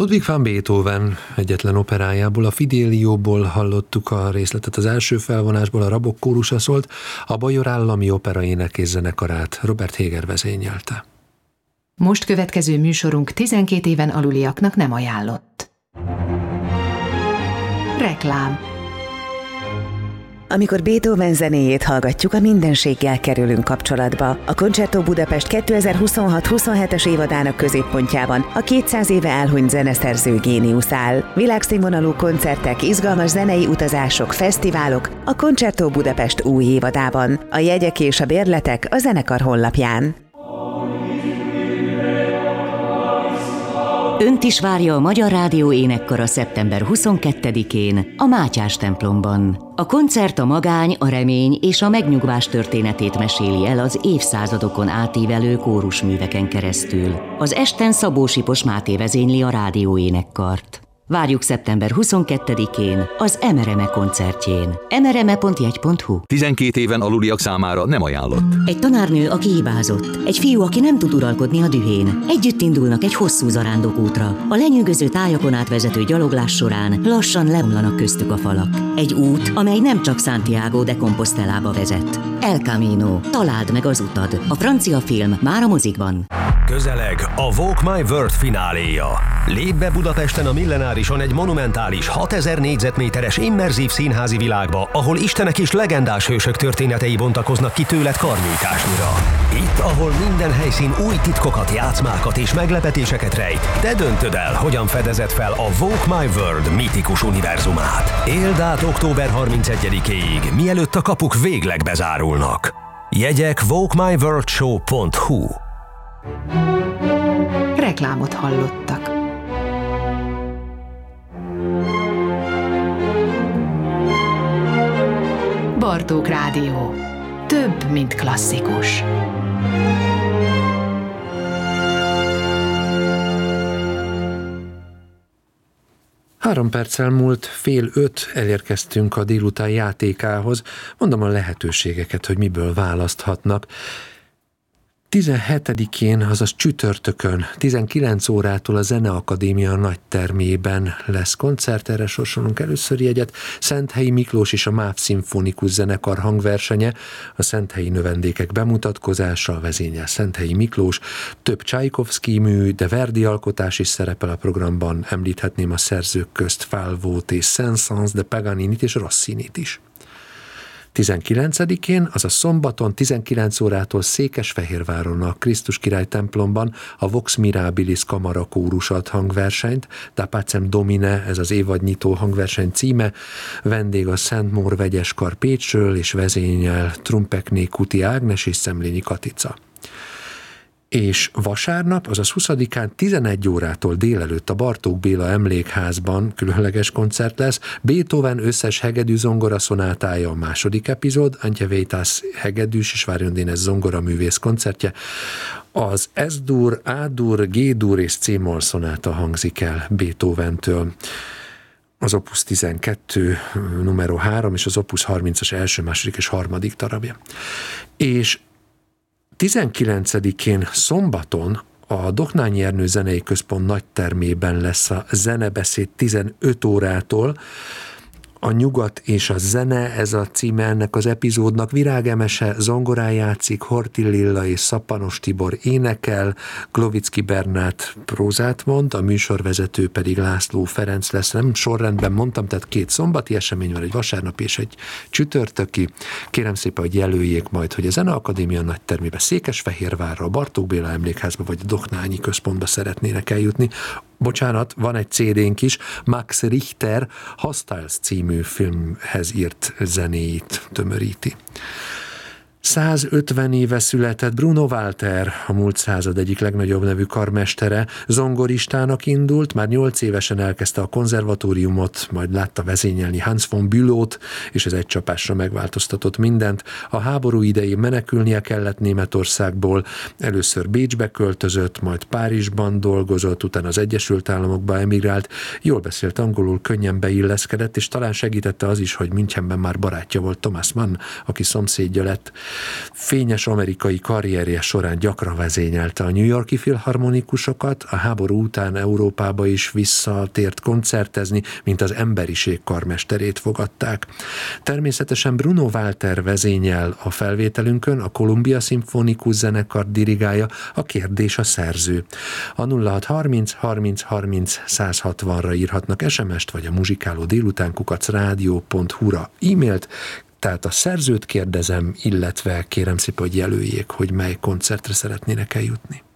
Ludwig van Beethoven egyetlen operájából, a Fidelióból hallottuk a részletet, az első felvonásból a Rabok kórusa szólt, a Bajor Állami Opera Énekés Zenekarát Robert Héger vezényelte. Most következő műsorunk 12 éven aluliaknak nem ajánlott. Reklám. Amikor Beethoven zenéjét hallgatjuk, a mindenséggel kerülünk kapcsolatba. A Concerto Budapest 2026-27-es évadának középpontjában a 200 éve elhunyt zeneszerző géniusz áll. Világszínvonalú koncertek, izgalmas zenei utazások, fesztiválok a Concerto Budapest új évadában. A jegyek és a bérletek a zenekar honlapján. Önt is várja a Magyar Rádió énekkara szeptember 22-én a Mátyás templomban. A koncert a magány, a remény és a megnyugvás történetét meséli el az évszázadokon átívelő kórusműveken keresztül. Az esten Szabó Sipos Máté vezényli a rádió énekkart. Várjuk szeptember 22-én az Emereme koncertjén. emereme.jegy.hu. 12 éven aluliak számára nem ajánlott. Egy tanárnő, aki hibázott. Egy fiú, aki nem tud uralkodni a dühén. Együtt indulnak egy hosszú zarándokútra. A lenyűgöző tájakon átvezető gyaloglás során lassan leomlanak köztük a falak. Egy út, amely nem csak Santiago de Compostelába vezet. El Camino. Találd meg az utad. A francia film már a mozikban. Közeleg a Walk My World fináléja. Lép be Budapesten a Millenárison egy monumentális 6000 négyzetméteres immerzív színházi világba, ahol istenek és legendás hősök történetei bontakoznak ki tőled karnyújtásnyira. Itt, ahol minden helyszín új titkokat, játszmákat és meglepetéseket rejt, te döntöd el, hogyan fedezed fel a Walk My World mítikus univerzumát. Éld át október 31-éig, mielőtt a kapuk végleg bezárulnak. Jegyek walkmyworldshow.hu. Reklámot hallottak. Bartók Rádió. Több, mint klasszikus. Három perccel múlt 4:30, elérkeztünk a délután játékához. Mondom a lehetőségeket, hogy miből választhatnak. 17-én, azaz csütörtökön, 19 órától a Zeneakadémia nagytermében lesz koncert, erre sorsolunk először jegyet. Szenthelyi Miklós és a MÁV Szimfonikus Zenekar hangversenye, a szenthelyi növendékek bemutatkozása, vezényel Szenthelyi Miklós, több Csajkovszky mű, de Verdi alkotás is szerepel a programban, említhetném a szerzők közt Falvót és Saint-Saëns, de Paganinit és Rossinit is. 19-én, azaz szombaton 19 órától Székesfehérváron a Krisztus Király templomban a Vox Mirabilis Kamara kórus ad hangversenyt, Da Pacem Domine, ez az évadnyitó hangverseny címe, vendég a Szent Mór Vegyeskar Pécsről, és vezényel Trumpekné Kuti Ágnes és Szemlényi Katica. És vasárnap, azaz 20-án 11 órától délelőtt a Bartók Béla Emlékházban különleges koncert lesz. Beethoven összes hegedű zongora szonátája a második epizód, Antje Vétász hegedűs és Várjondénes zongoraművész koncertje. Az S-dur, A-dur, G-dur és C-moll szonáta hangzik el Beethoventől. Az Opus 12 numero 3 és az Opus 30-as első, második és harmadik darabja. És 19-én szombaton a Doknányi Ernő Zenei Központ nagytermében lesz a zenebeszéd 15 órától. A nyugat és a zene, ez a címe ennek az epizódnak. Virág Emese zongorán játszik, Horthy Lilla és Szappanos Tibor énekel, Glovicki Bernát prózát mond, a műsorvezető pedig László Ferenc lesz. Nem sorrendben mondtam, tehát 2 szombati esemény van, egy vasárnapi és egy csütörtöki. Kérem szépen, hogy jelöljék majd, hogy a Zeneakadémia nagytermébe, Székesfehérvárra, a Bartók Béla Emlékházba vagy a Doknányi Központba szeretnének eljutni. Bocsánat, van egy CD-nk is, Max Richter Hostiles című filmhez írt zenéit tömöríti. 150 éve született Bruno Walter, a múlt század egyik legnagyobb nevű karmestere, zongoristának indult, már 8 évesen elkezdte a konzervatóriumot, majd látta vezényelni Hans von Bülowt, és ez egy csapásra megváltoztatott mindent. A háború idején menekülnie kellett Németországból, először Bécsbe költözött, majd Párizsban dolgozott, utána az Egyesült Államokba emigrált, jól beszélt angolul, könnyen beilleszkedett, és talán segítette az is, hogy Münchenben már barátja volt Thomas Mann, aki szomszédja lett. Fényes amerikai karrierje során gyakran vezényelte a New York-i filharmonikusokat, a háború után Európába is visszatért koncertezni, mint az emberiség karmesterét fogadták. Természetesen Bruno Walter vezényel a felvételünkön, a Columbia Szimfonikus Zenekar dirigálja, a kérdés a szerző. A 0630 30 30 160-ra írhatnak SMS-t, vagy a muzsikáló délután @radio.hu-ra e-mailt, tehát a szerzőt kérdezem, illetve kérem szépen, hogy jelöljék, hogy mely koncertre szeretnének eljutni.